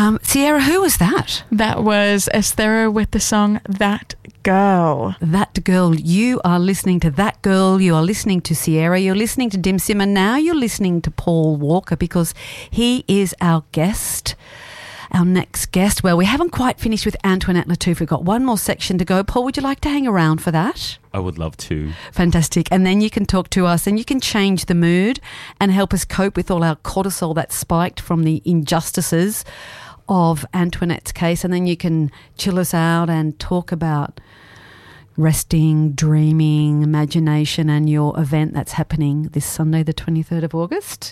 Sierra, who was that? That was Esthera with the song That Girl. That Girl. You are listening to That Girl. You are listening to Sierra. You're listening to Dim Simmer. Now you're listening to Paul Walker because he is our guest. Our next guest. Well, we haven't quite finished with Antoinette Lattouf. We've got one more section to go. Paul, would you like to hang around for that? I would love to. Fantastic. And then you can talk to us and you can change the mood and help us cope with all our cortisol that spiked from the injustices of Antoinette's case. And then you can chill us out and talk about resting, dreaming, imagination and your event that's happening this Sunday, the 23rd of August.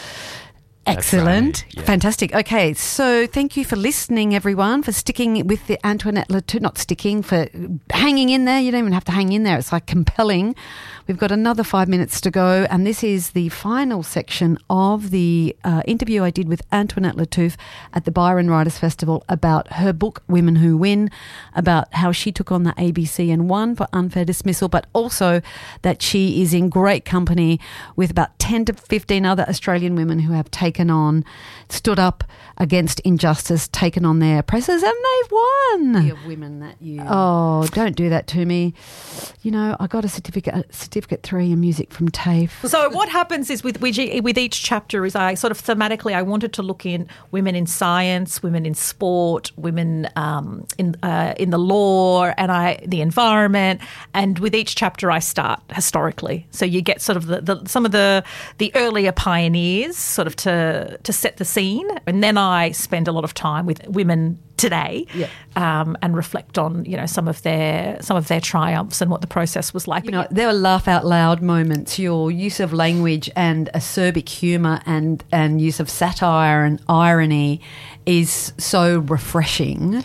Excellent. Right, yeah. Fantastic. Okay, so thank you for listening, everyone, for sticking with the Antoinette Lattouf, not sticking, for hanging in there. You don't even have to hang in there. It's like compelling. We've got another 5 minutes to go, and this is the final section of the interview I did with Antoinette Lattouf at the Byron Writers Festival about her book, Women Who Win, about how she took on the ABC and won for unfair dismissal, but also that she is in great company with about 10 to 15 other Australian women who have stood up against injustice, taken on their oppressors, and they've won. Of women that you... Oh, don't do that to me. You know, I got a certificate 3 in music from TAFE. So what happens is with each chapter is I sort of thematically I wanted to look in women in science, women in sport, women in the law and the environment, and with each chapter I start historically. So you get sort of some of the earlier pioneers sort of to set the scene, and then I spend a lot of time with women today, and reflect on some of their triumphs and what the process was like. There were laugh out loud moments. Your use of language and acerbic humour and use of satire and irony is so refreshing.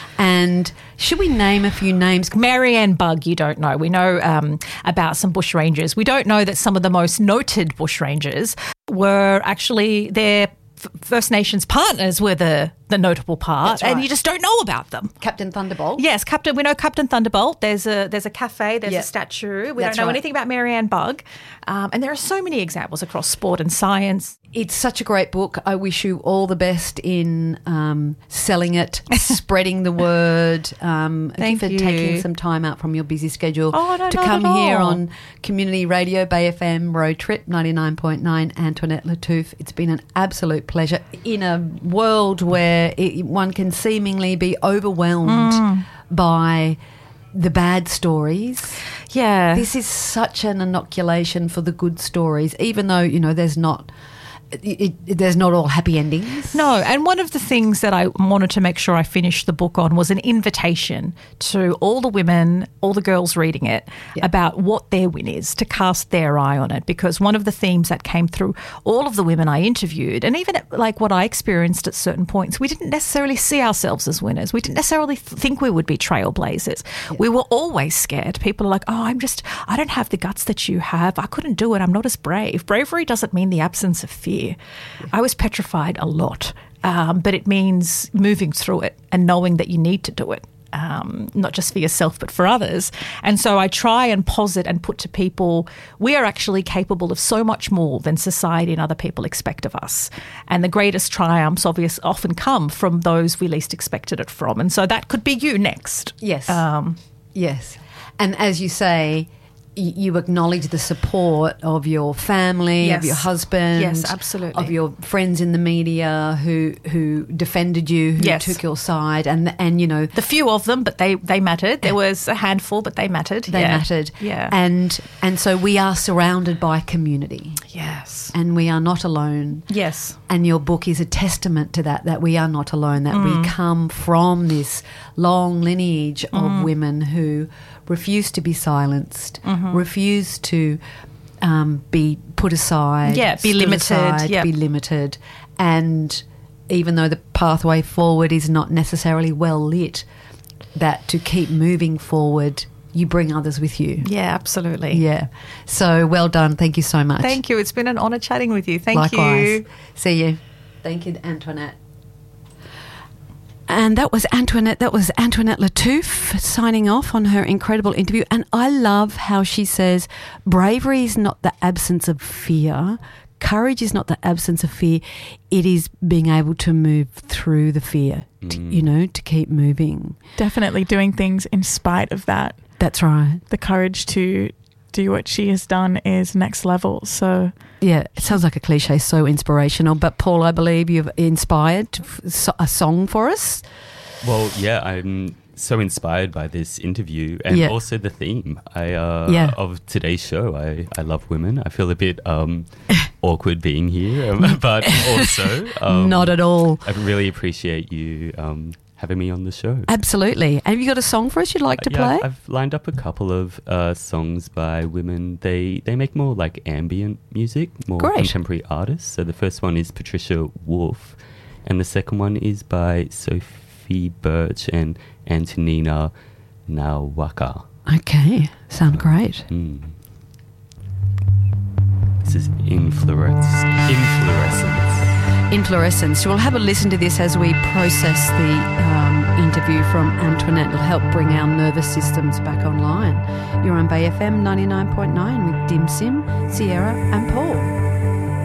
And should we name a few names? Marianne Bugg, you don't know. We know about some bushrangers. We don't know that some of the most noted bushrangers were actually their First Nations partners were the notable part, and you just don't know about them. Captain Thunderbolt. Yes, we know Captain Thunderbolt. There's a cafe, there's a statue. We don't know anything about Marianne Bugg. And there are so many examples across sport and science. It's such a great book. I wish you all the best in selling it, spreading the word. Thank you for taking some time out from your busy schedule to come here on Community Radio, Bay FM, Road Trip 99.9, Antoinette Lattouf. It's been an absolute pleasure in a world where one can seemingly be overwhelmed by the bad stories. Yeah. This is such an inoculation for the good stories, even though, there's not all happy endings. No, and one of the things that I wanted to make sure I finished the book on was an invitation to all the women, all the girls reading it, about what their win is, to cast their eye on it. Because one of the themes that came through all of the women I interviewed, and even like what I experienced at certain points, we didn't necessarily see ourselves as winners. We didn't necessarily think we would be trailblazers. Yeah. We were always scared. People are like, I don't have the guts that you have. I couldn't do it. I'm not as brave. Bravery doesn't mean the absence of fear. I was petrified a lot, but it means moving through it and knowing that you need to do it, not just for yourself but for others. And so I try and posit and put to people, we are actually capable of so much more than society and other people expect of us. And the greatest triumphs often come from those we least expected it from. And so that could be you next. Yes. Yes. And as you say, you acknowledge the support of your family, of your husband, absolutely, of your friends in the media who defended you, who took your side, and the few of them, but they mattered. There was a handful, but they mattered. They mattered. Yeah, and so we are surrounded by community. Yes, and we are not alone. Yes, and your book is a testament to that we are not alone. That we come from this long lineage of women who refuse to be silenced, refuse to be put aside, be limited, and even though the pathway forward is not necessarily well lit, that to keep moving forward, you bring others with you. Yeah, absolutely. Yeah. So well done. Thank you so much. Thank you. It's been an honour chatting with you. Thank you. Likewise. See you. Thank you, Antoinette. And that was Antoinette Lattouf signing off on her incredible interview. And I love how she says, bravery is not the absence of fear. courage is not the absence of fear. It is being able to move through the fear, to keep moving. Definitely doing things in spite of that. That's right. The courage to do what she has done is next level. So yeah, it sounds like a cliche, so inspirational. But Paul, I believe you've inspired a song for us. Well, yeah, I'm so inspired by this interview and also the theme of today's show. I love women. I feel a bit awkward being here, but also not at all. I really appreciate you having me on the show. Absolutely. Have you got a song for us you'd like to play? I've lined up a couple of songs by women. They make more like ambient music, more contemporary artists. So the first one is Patricia Wolf, and the second one is by Sophie Birch and Antonina Nawaka. Okay, sound great. This is Inflorescence. We'll have a listen to this as we process the interview from Antoinette. It'll help bring our nervous systems back online. You're on Bay FM 99.9 with Dim Sim, Sierra and Paul.